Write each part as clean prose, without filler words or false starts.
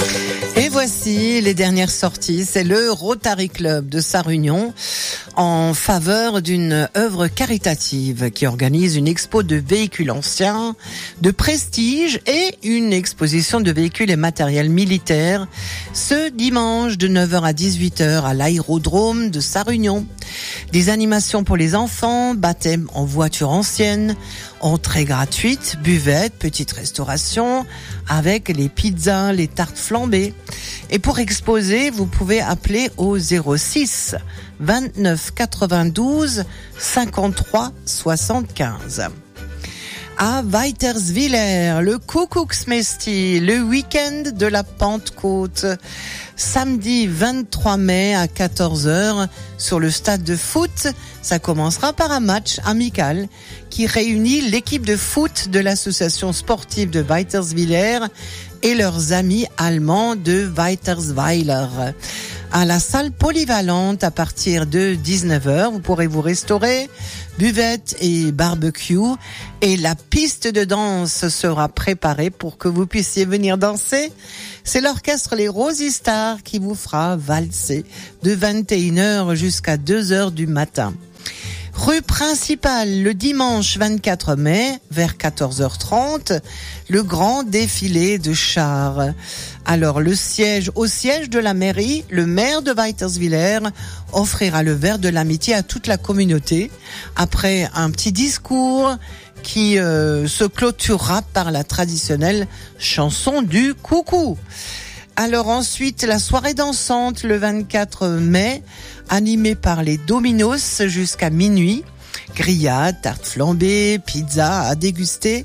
Et voici les dernières sorties. C'est le Rotary Club de Sarre-Union en faveur d'une œuvre caritative qui organise une expo de véhicules anciens, de prestige et une exposition de véhicules et matériel militaire ce dimanche de 9h à 18h à l'aérodrome de Sarre-Union. Des animations pour les enfants, baptême en voiture ancienne, entrée gratuite, buvette, petite restauration avec les pizzas, les tartes flambées. Et pour exposer, vous pouvez appeler au 06 29 92 53 75. À Weiterswiller, le Kuckucksmesty, le week-end de la Pentecôte, samedi 23 mai à 14h sur le stade de foot. Ça commencera par un match amical qui réunit l'équipe de foot de l'association sportive de Weiterswiller et leurs amis allemands de Weitersweiler. À la salle polyvalente à partir de 19h, vous pourrez vous restaurer, buvette et barbecue, et la piste de danse sera préparée pour que vous puissiez venir danser. C'est l'orchestre Les Rosy Stars qui vous fera valser de 21h jusqu'à 2h du matin. Rue principale, le dimanche 24 mai, vers 14h30, le grand défilé de chars. Alors, au siège de la mairie, le maire de Weiterswiller offrira le verre de l'amitié à toute la communauté, après un petit discours qui se clôturera par la traditionnelle chanson du coucou. Alors ensuite, la soirée dansante, le 24 mai, animée par les Dominos jusqu'à minuit. Grillades, tartes flambées, pizza à déguster.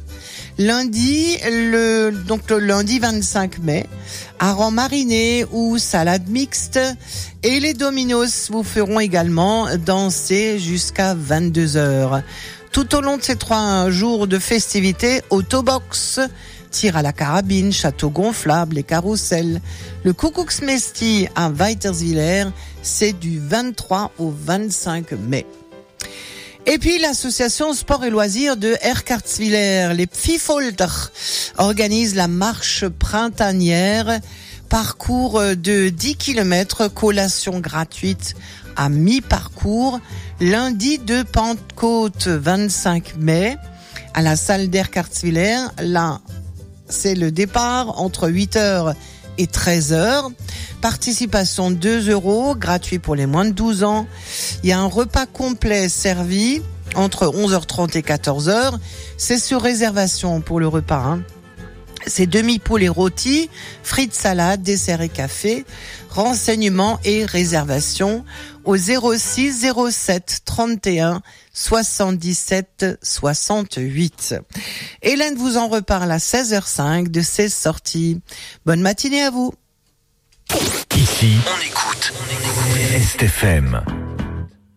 Le lundi 25 mai, hareng mariné ou salade mixte. Et les Dominos vous feront également danser jusqu'à 22h. Tout au long de ces 3 jours de festivités, autobox, tir à la carabine, château gonflable et carrousel. Le Kuckucksmesty à Weiterswiller, c'est du 23 au 25 mai. Et puis l'association Sport et Loisirs de Erkartswiller, les Pfifolter, organise la marche printanière, parcours de 10 km, collation gratuite à mi-parcours, lundi de Pentecôte 25 mai, à la salle d'Erkartswiller. Là, c'est le départ entre 8h et 13h. Participation 2 €, gratuit pour les moins de 12 ans. Il y a un repas complet servi entre 11h30 et 14h. C'est sur réservation pour le repas, C'est demi-poulet rôti, frites, salades, dessert et café. Renseignements et réservations au 06 07 31 77 68. Hélène vous en reparle à 16h05 de ses sorties. Bonne matinée à vous. Ici, on écoute STFM.